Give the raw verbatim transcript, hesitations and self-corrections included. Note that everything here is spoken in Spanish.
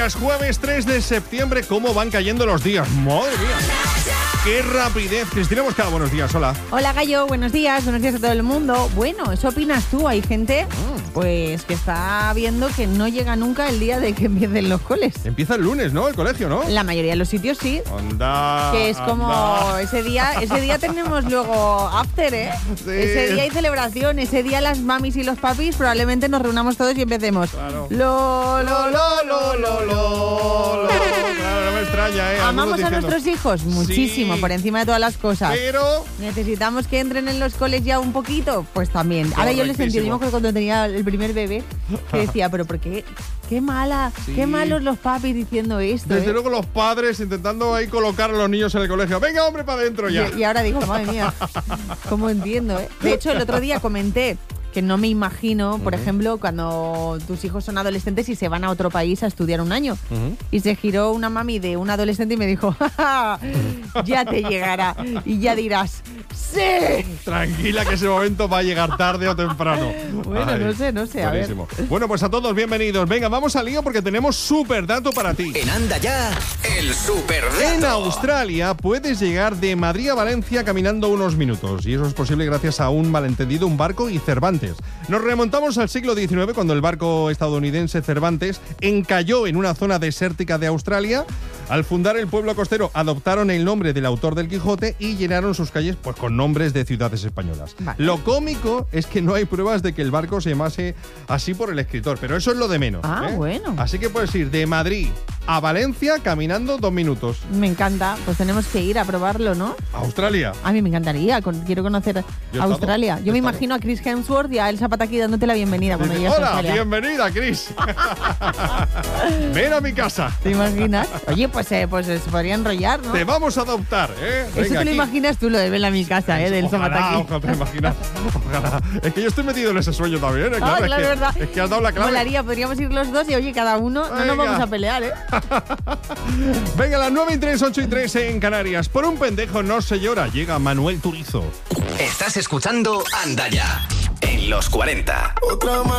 Es jueves tres de septiembre, ¿cómo van cayendo los días? ¡Madre mía! ¡Qué rapidez! Cristina Moscada, buenos días, hola. Hola, Gallo, buenos días, buenos días a todo el mundo. Bueno, ¿eso opinas tú? Hay gente, Mm. pues, que está viendo que no llega nunca el día de que empiecen los coles. Empieza el lunes, ¿no? El colegio, ¿no? La mayoría de los sitios sí. Anda, Que es como anda. ese día, ese día tenemos luego after, ¿eh? Sí. Ese día hay celebración, ese día las mamis y los papis probablemente nos reunamos todos y empecemos. Claro. Lo, lo, lo, lo, lo, lo, lo. Claro, no me extraña, ¿eh? Amamos Algunos a diciendo, nuestros hijos muchísimo, sí, por encima de todas las cosas. Pero... ¿Necesitamos que entren en los coles ya un poquito? Pues también. Ahora yo les entiendo. Yo me acuerdo cuando tenía el primer bebé que decía, pero ¿por qué? Qué mala, Sí. qué malos los papis diciendo esto. Desde ¿eh? luego los padres intentando ahí colocar a los niños en el colegio. ¡Venga, hombre, para adentro ya! Y, y ahora digo, madre mía, ¿cómo entiendo? ¿eh? De hecho, el otro día comenté que no me imagino, por Uh-huh. ejemplo, cuando tus hijos son adolescentes y se van a otro país a estudiar un año. Uh-huh. Y se giró una mami de un adolescente y me dijo, ¡ja, ja, ya te llegará! Y ya dirás, ¡sí! Tranquila, que ese momento va a llegar tarde o temprano. Bueno, no sé, no sé, a ver. buenísimo. Bueno, pues a todos bienvenidos. Venga, vamos al lío porque tenemos súper dato para ti. En Anda Ya, el superdato. En Australia puedes llegar de Madrid a Valencia caminando unos minutos, y eso es posible gracias a un malentendido, un barco y Cervantes. Nos remontamos al siglo diecinueve, cuando el barco estadounidense Cervantes encalló en una zona desértica de Australia. Al fundar el pueblo costero adoptaron el nombre del autor del Quijote y llenaron sus calles pues con nombres de ciudades españolas. Vale. Lo cómico es que no hay pruebas de que el barco se llamase así por el escritor, pero eso es lo de menos. Ah, ¿eh? bueno. Así que puedes ir de Madrid a Valencia caminando dos minutos. Me encanta, pues tenemos que ir a probarlo, ¿no? Australia. A mí me encantaría, con- quiero conocer Yo he estado, Australia. he Yo me estado. imagino a Chris Hemsworth y a Elsa Pataki dándote la bienvenida cuando Dice, llegas a hola, Australia. bienvenida, Chris. Ven a mi casa. ¿Te imaginas? Oye, pues, eh, pues eh, se podría enrollar, ¿no? Te vamos a adoptar, ¿eh? Eso Venga, te lo aquí. imaginas tú, lo de ven a mi casa, ¿eh? De Elsa Ojalá, Pataki. ojalá, te imaginas. Ojalá. Es que yo estoy metido en ese sueño también, ¿eh? Ah, es claro, que, verdad. Es que has dado la clave. Molaría, podríamos ir los dos y oye, cada uno, no Venga. nos vamos a pelear, ¿eh? Venga, las nueve y tres, ocho y tres en Canarias. Por un pendejo no se llora. Llega Manuel Turizo. Estás escuchando Anda Ya, en los cuarenta. Otra más.